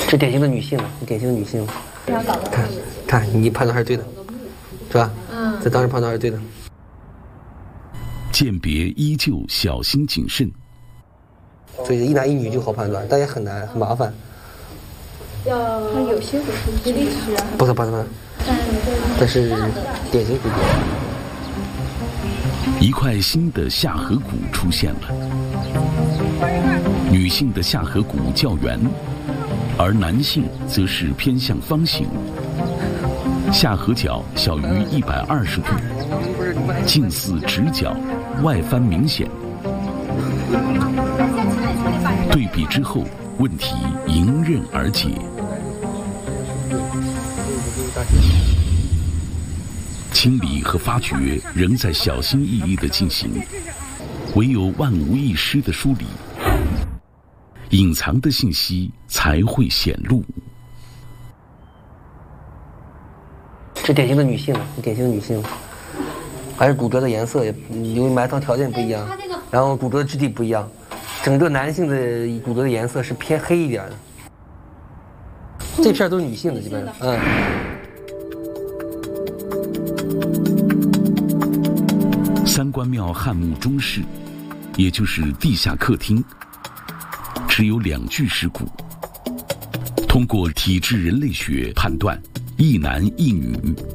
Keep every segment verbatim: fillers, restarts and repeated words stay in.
这典型的女性了，典型的女性。看，看你判断还是对的，是吧？嗯，这当时判断还是对的。 鉴别依旧小心谨慎， 所以一男一女就好判断，但也很难，很麻烦。 要他有些不是比例是啊， 不是不是不是，但是典型蝴蝶。 一块新的下颌骨出现了，女性的下颌骨较圆，而男性则是偏向方形，下颌角小于一百二十度，近似直角，外翻明显。对比之后，问题迎刃而解。清理和发掘仍在小心翼翼地进行，唯有万无一失的梳理，隐藏的信息才会显露。 这典型的女性了，典型的女性，还是骨骼的颜色也因为埋藏条件不一样，然后骨骼的质地不一样，整个男性的骨骼的颜色是偏黑一点的。这片都是女性的，基本上，嗯。 三官庙汉墓中室，也就是地下客厅，只有两具尸骨。通过体质人类学判断，一男一女。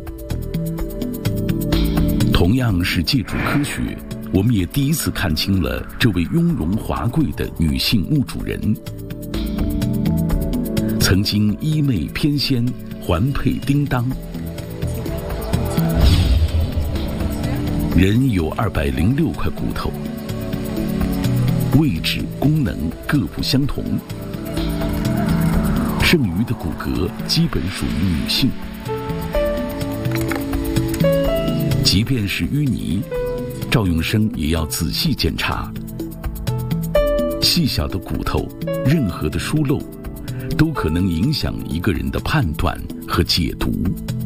同样是借助科学，我们也第一次看清了这位雍容华贵的女性墓主人。曾经衣袂翩跹，环佩叮当。人有二百零六块骨头，位置、功能各不相同，剩余的骨骼基本属于女性。即便是淤泥，赵永生也要仔细检查。细小的骨头，任何的疏漏，都可能影响一个人的判断和解读。